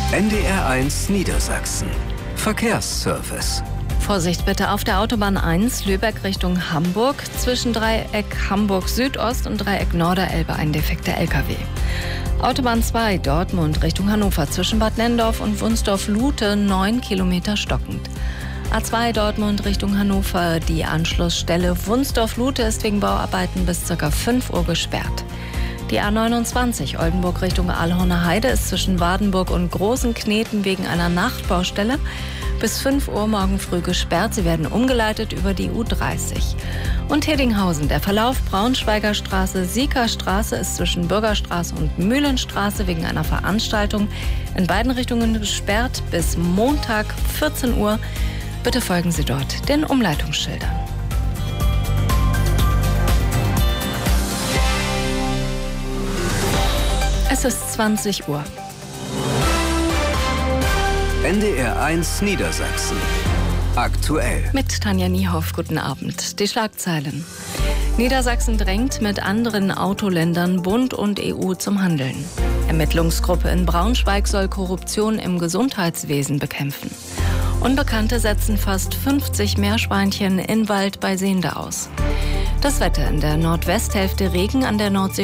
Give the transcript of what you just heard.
NDR1 Niedersachsen. Verkehrsservice. Vorsicht bitte auf der Autobahn 1, Lübeck Richtung Hamburg. Zwischen Dreieck Hamburg Südost und Dreieck Norderelbe ein defekter LKW. Autobahn 2, Dortmund Richtung Hannover. Zwischen Bad Nenndorf und Wunsdorf-Lute 9 Kilometer stockend. A2 Dortmund Richtung Hannover. Die Anschlussstelle Wunsdorf-Lute ist wegen Bauarbeiten bis ca. 5 Uhr gesperrt. Die A29 Oldenburg Richtung Aalhorner Heide ist zwischen Wardenburg und Großenkneten wegen einer Nachtbaustelle bis 5 Uhr morgen früh gesperrt. Sie werden umgeleitet über die U30. Und Hedinghausen, der Verlauf Braunschweiger Straße, Siekerstraße ist zwischen Bürgerstraße und Mühlenstraße wegen einer Veranstaltung in beiden Richtungen gesperrt bis Montag 14 Uhr. Bitte folgen Sie dort den Umleitungsschildern. Es ist 20 Uhr. NDR1 Niedersachsen. Aktuell. Mit Tanja Niehoff, guten Abend. Die Schlagzeilen. Niedersachsen drängt mit anderen Autoländern, Bund und EU zum Handeln. Ermittlungsgruppe in Braunschweig soll Korruption im Gesundheitswesen bekämpfen. Unbekannte setzen fast 50 Meerschweinchen in Wald bei Sehnde aus. Das Wetter in der Nordwesthälfte, Regen an der Nordsee.